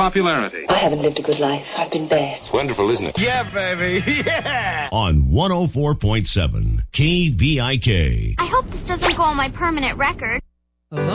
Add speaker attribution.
Speaker 1: popularity.
Speaker 2: I haven't lived a good life. I've been bad.
Speaker 3: It's wonderful, isn't it?
Speaker 1: Yeah, baby. Yeah.
Speaker 4: On 104.7 KVIK.
Speaker 5: I hope this doesn't go on my permanent record.